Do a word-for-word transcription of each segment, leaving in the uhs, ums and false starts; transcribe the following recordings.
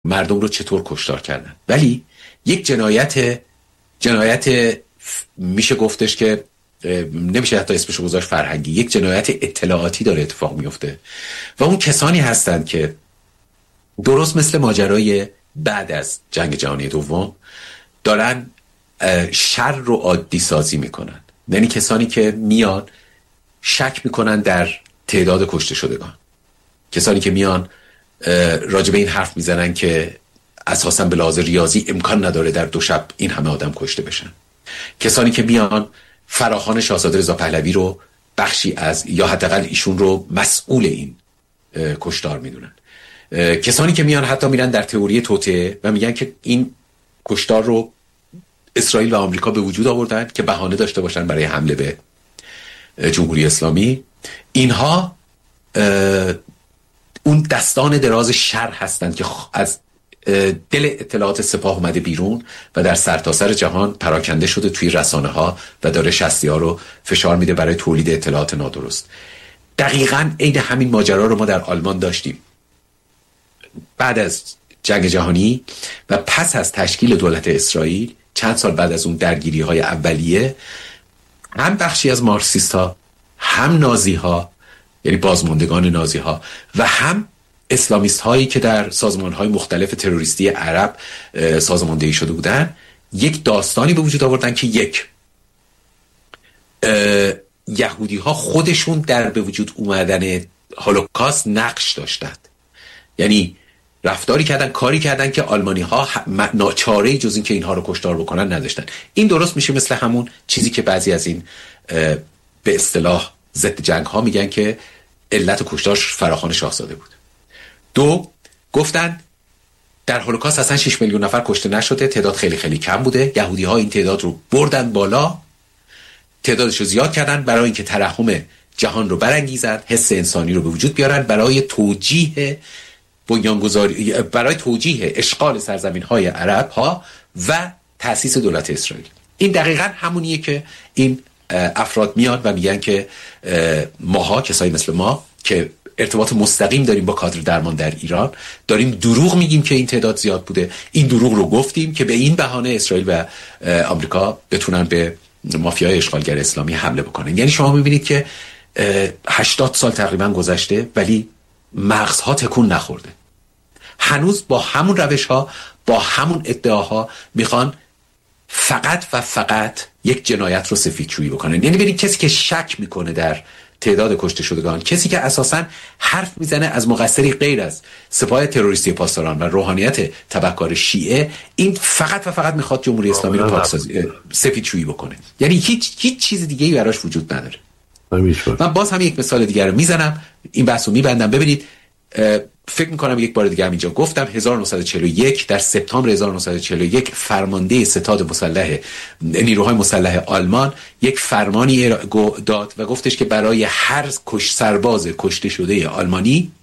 مردم رو چطور کشتار کردن. ولی یک جنایت جنایت میشه گفتش که نمیشه حتی اسمشو گذاشت فرهنگی، یک جنایت اطلاعاتی داره اتفاق میفته و اون کسانی هستند که درست مثل ماجرای بعد از جنگ جهانی دوم دارن شر رو عادی سازی میکنن. یعنی کسانی که میان شک میکنن در تعداد کشته شدگان، کسانی که میان راجع به این حرف میزنن که اساساً به لحاظ ریاضی امکان نداره در دو شب این همه آدم کشته بشن، کسانی که میان فراخوان شاهزاده رضا پهلوی رو بخشی از یا حداقل ایشون رو مسئول این کشتار میدونن، کسانی که میان حتی میرن در تئوری توطئه و میگن که این کشتار رو اسرائیل و آمریکا به وجود آوردن که بهانه داشته باشن برای حمله به جمهوری اسلامی. اینها اون دستان دراز شر هستند که از دل اطلاعات سپاه اومده بیرون و در سرتاسر جهان پراکنده شده توی رسانه ها و داره شستی ها رو فشار میده برای تولید اطلاعات نادرست. دقیقاً عین همین ماجرا رو ما در آلمان داشتیم بعد از جنگ جهانی و پس از تشکیل دولت اسرائیل. چند سال بعد از اون درگیری های اولیه، هم بخشی از مارکسیست ها، هم نازی ها، یعنی بازماندگان نازی ها، و هم اسلامیست هایی که در سازمان های مختلف تروریستی عرب سازماندهی شده بودن، یک داستانی به وجود آوردن که یک یهودی ها خودشون در به وجود اومدن هولوکاست نقش داشتند. یعنی رفتاری کردن، کاری کردن که آلمانی ها ناچاره‌ای جز این که اینها رو کشتار بکنن نداشتن. این درست میشه مثل همون چیزی که بعضی از این به اصطلاح ضد جنگ ها میگن که علت کشتار فراخوان شاهزاده بود. دو، گفتن در هولوکاست اصلا شش میلیون نفر کشته نشده، تعداد خیلی خیلی کم بوده. یهودی ها این تعداد رو بردن بالا، تعدادش رو زیاد کردن برای اینکه ترحم جهان رو برانگیزن، حس انسانی رو به وجود بیارن، برای توجیه بنیانگذاری، برای توجیه اشغال سرزمین های عرب ها و تأسیس دولت اسرائیل. این دقیقاً همونیه که این افراد میان و میگن که ماها، کسایی مثل ما که ارتباط مستقیم داریم با کادر درمان در ایران، داریم دروغ میگیم که این تعداد زیاد بوده. این دروغ رو گفتیم که به این بهانه اسرائیل و آمریکا بتونن به مافیای اشغالگر اسلامی حمله بکنن. یعنی شما میبینید که هشتاد سال تقریبا گذشته ولی مغزها تکون نخورده. هنوز با همون روش ها، با همون ادعاها میخوان فقط و فقط یک جنایت رو سفیدشویی بکنن. یعنی ببینید کسی که شک میکنه در تعداد کشته شدگان، کسی که اساساً حرف میزنه از مقصری غیر از سپاه تروریستی پاسداران و روحانیت تبهکار شیعه، این فقط و فقط میخواد جمهوری اسلامی رو پاکسازی سفیدشویی بکنه. یعنی هیچ هیچ چیز دیگه‌ای براش وجود نداره. من باز هم یک مثال دیگر رو میزنم، این بحثو میبندم. ببینید فکر میکنم یک بار دیگه هم اینجا گفتم، هزار و نهصد و چهل و یک در سپتامبر هزار و نهصد و چهل و یک فرمانده ستاد مسلح نیروهای مسلح آلمان یک فرمانی داد و گفتش که برای هر کش سرباز کشته شده آلمانی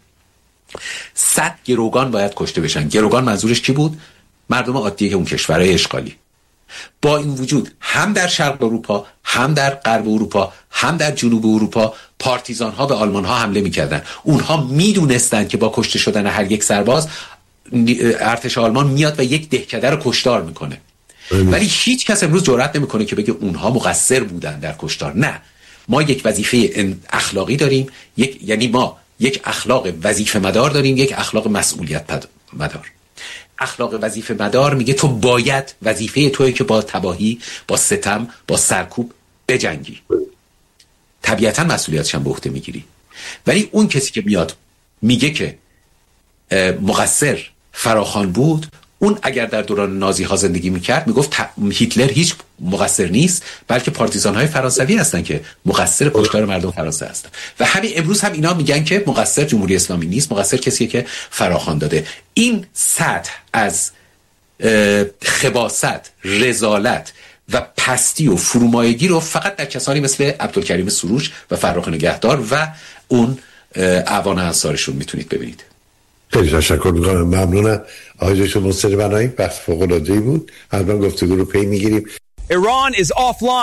صد گروگان باید کشته بشن. گروگان منظورش کی بود؟ مردم عادی اون کشورهای اشغالی. با این وجود هم در شرق اروپا، هم در غرب اروپا، هم در جنوب اروپا پارتیزان ها به آلمان ها حمله میکردن. اونها میدونستن که با کشته شدن هر یک سرباز ارتش آلمان میاد و یک دهکده رو کشتار میکنه. ولی هیچ کس امروز جرئت نمیکنه که بگه اونها مقصر بودن در کشتار. نه، ما یک وظیفه اخلاقی داریم، یک یعنی ما یک اخلاق وظیفه مدار داریم، یک اخلاق مسئولیت مدار. اخلاق وظیفه مدار میگه تو باید، وظیفه توئه که با تباهی، با ستم، با سرکوب بجنگی. طبیعتا مسئولیتش هم به عهده میگیری. ولی اون کسی که میاد میگه که مقصر فراخوان بود، اون اگر در دوران نازی ها زندگی میکرد میگفت هیتلر هیچ مقصر نیست، بلکه پارتیزان های فرانسوی هستن که مقصر کشتار مردم فرانسه هستن. و همین امروز هم اینا میگن که مقصر جمهوری اسلامی نیست، مقصر کسیه که فراخوان داده. این سطح از خباثت، رذالت و پستی و فرومایگی رو فقط در کسانی مثل عبدالکریم سروش و فرخ نگهدار و اون اعوان انصارشون میتونید ببینید. خیلی تشکر میکنم، ممنونم آقای دکتر مصطفی بنایی. بحث فوق العاده ای بود، حتما گفتگو رو پی میگیریم. Iran is offline.